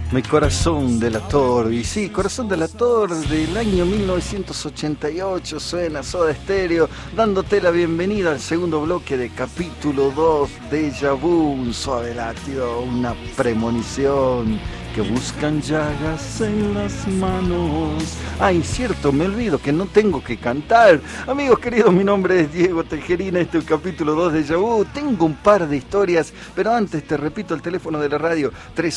Mi corazón delator, y sí, corazón delator del año 1988, suena Soda Stereo, dándote la bienvenida al segundo bloque de capítulo 2, Déjà Vu, un suave latido, una premonición, que buscan llagas en las manos. Ay, cierto, me olvido que no tengo que cantar. Amigos queridos, mi nombre es Diego Tejerina, este es el capítulo 2 de Déjà Vu. Tengo un par de historias, pero antes te repito el teléfono de la radio,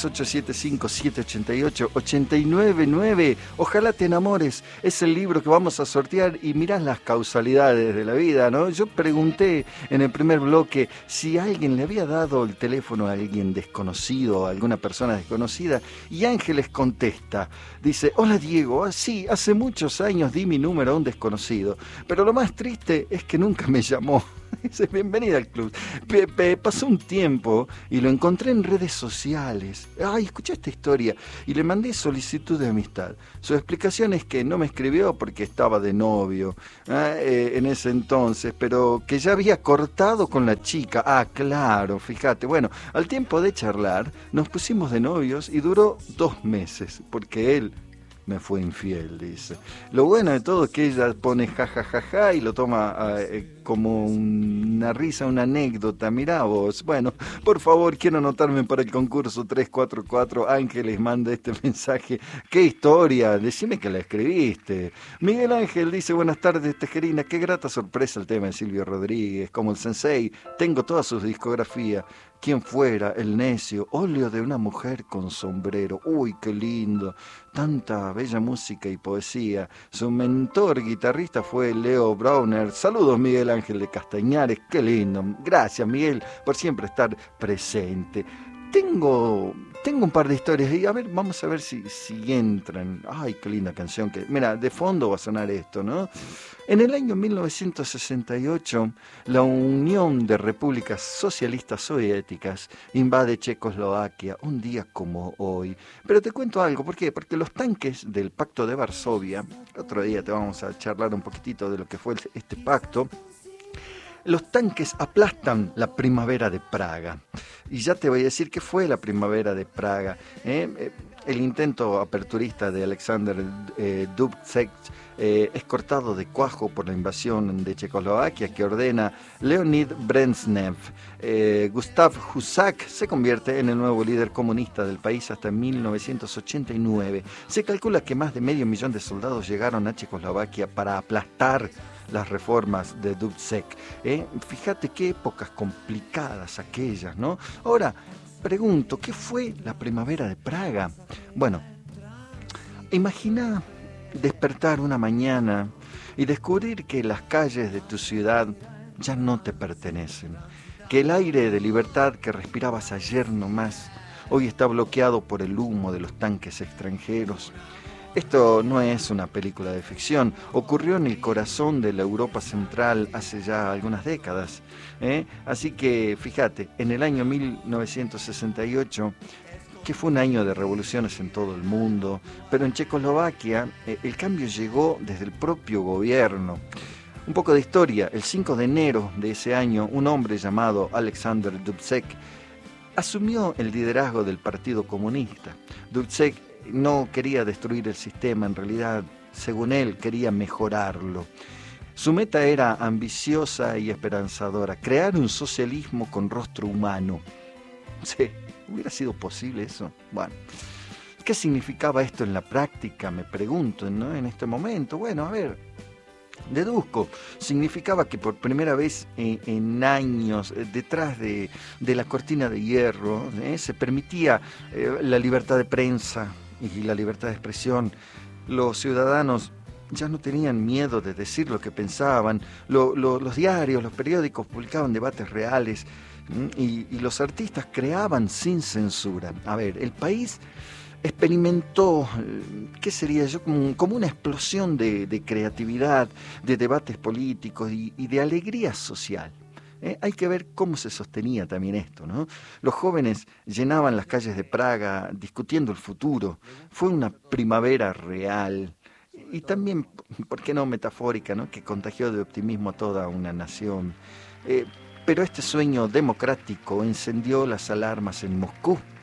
3875-788-899. Ojalá te enamores, es el libro que vamos a sortear y mirás las causalidades de la vida, ¿no? Yo pregunté en el primer bloque si alguien le había dado el teléfono a alguien desconocido, a alguna persona desconocida, y Ángeles contesta, dice: hola Diego, sí, hace muchos años di mi número a un desconocido, pero lo más triste es que nunca me llamó. Dice: bienvenida al club. Pasó un tiempo y lo encontré en redes sociales. Ay, escuché esta historia y le mandé solicitud de amistad. Su explicación es que no me escribió porque estaba de novio en ese entonces, pero que ya había cortado con la chica. Ah, claro, fíjate. Bueno, al tiempo de charlar nos pusimos de novios y duró 2 meses porque él me fue infiel, dice. Lo bueno de todo es que ella pone jajajaja y lo toma como una risa, una anécdota. Mirá vos. Bueno, por favor, quiero anotarme para el concurso 344. Ángeles manda este mensaje. ¡Qué historia! Decime que la escribiste. Miguel Ángel dice: buenas tardes, Tejerina. Qué grata sorpresa el tema de Silvio Rodríguez. Como el Sensei, tengo toda su discografía. ¿Quién fuera? El necio, óleo de una mujer con sombrero. Uy, qué lindo. Tanta bella música y poesía. Su mentor guitarrista fue Leo Brauner. Saludos, Miguel Ángel de Castañares. Qué lindo. Gracias, Miguel, por siempre estar presente. Tengo un par de historias y a ver, vamos a ver si entran. Ay, qué linda canción. Mira, de fondo va a sonar esto, ¿no? En el año 1968, la Unión de Repúblicas Socialistas Soviéticas invade Checoslovaquia, un día como hoy. Pero te cuento algo, ¿por qué? Porque los tanques del Pacto de Varsovia, otro día te vamos a charlar un poquitito de lo que fue este pacto. Los tanques aplastan la primavera de Praga. Y ya te voy a decir qué fue la primavera de Praga. El intento aperturista de Alexander Dubček es cortado de cuajo por la invasión de Checoslovaquia que ordena Leonid Brezhnev. Gustav Husak se convierte en el nuevo líder comunista del país hasta 1989. Se calcula que más de 500.000 de soldados llegaron a Checoslovaquia para aplastar las reformas de Dubček. Fíjate qué épocas complicadas aquellas, ¿no? Ahora, pregunto, ¿qué fue la primavera de Praga? Bueno, imagina despertar una mañana y descubrir que las calles de tu ciudad ya no te pertenecen, que el aire de libertad que respirabas ayer nomás hoy está bloqueado por el humo de los tanques extranjeros. Esto no es una película de ficción, ocurrió en el corazón de la Europa Central hace ya algunas décadas. Así que, fíjate, en el año 1968, que fue un año de revoluciones en todo el mundo, pero en Checoslovaquia el cambio llegó desde el propio gobierno. Un poco de historia: el 5 de enero de ese año, un hombre llamado Alexander Dubček asumió el liderazgo del Partido Comunista. Dubček no quería destruir el sistema, en realidad, según él, quería mejorarlo. Su meta era ambiciosa y esperanzadora: crear un socialismo con rostro humano. Sí, ¿hubiera sido posible eso? Bueno, ¿qué significaba esto en la práctica? Me pregunto, ¿no? En este momento. Bueno, a ver, deduzco. Significaba que por primera vez en años, detrás de la cortina de hierro, se permitía la libertad de prensa y la libertad de expresión. Los ciudadanos ya no tenían miedo de decir lo que pensaban. Los diarios, los periódicos publicaban debates reales y los artistas creaban sin censura. A ver, el país experimentó, ¿qué sería yo? Como una explosión de creatividad, de debates políticos y de alegría social. Hay que ver cómo se sostenía también esto, ¿no? Los jóvenes llenaban las calles de Praga discutiendo el futuro. Fue una primavera real y también, ¿por qué no metafórica, ¿no? Que contagió de optimismo a toda una nación. Pero este sueño democrático encendió las alarmas en Moscú.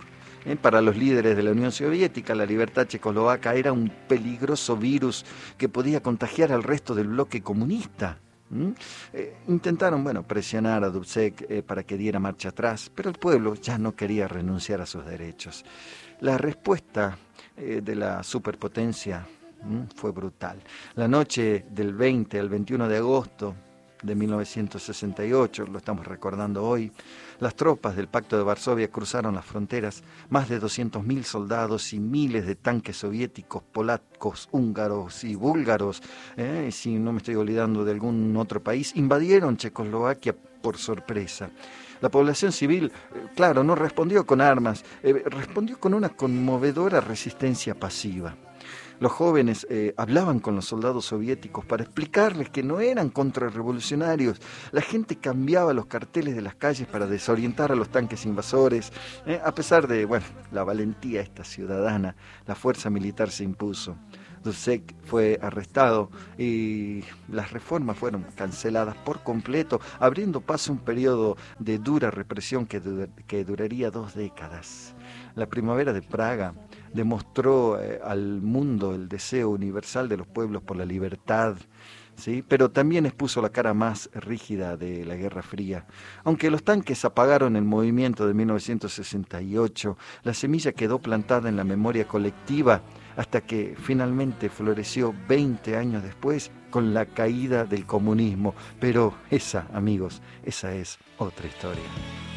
Para los líderes de la Unión Soviética, la libertad checoslovaca era un peligroso virus que podía contagiar al resto del bloque comunista. Intentaron, presionar a Dubček para que diera marcha atrás, pero el pueblo ya no quería renunciar a sus derechos. La respuesta de la superpotencia fue brutal. La noche del 20 al 21 de agosto de 1968, lo estamos recordando hoy, las tropas del Pacto de Varsovia cruzaron las fronteras. Más de 200.000 soldados y miles de tanques soviéticos, polacos, húngaros y búlgaros, si no me estoy olvidando de algún otro país, invadieron Checoslovaquia por sorpresa. La población civil, claro, no respondió con armas, respondió con una conmovedora resistencia pasiva. Los jóvenes hablaban con los soldados soviéticos para explicarles que no eran contrarrevolucionarios. La gente cambiaba los carteles de las calles para desorientar a los tanques invasores. A pesar de la valentía esta ciudadana, la fuerza militar se impuso. Dubček fue arrestado y las reformas fueron canceladas por completo, abriendo paso a un periodo de dura represión que duraría 2 décadas. La primavera de Praga demostró al mundo el deseo universal de los pueblos por la libertad, ¿sí? Pero también expuso la cara más rígida de la Guerra Fría. Aunque los tanques apagaron el movimiento de 1968, la semilla quedó plantada en la memoria colectiva hasta que finalmente floreció 20 años después con la caída del comunismo. Pero esa, amigos, esa es otra historia.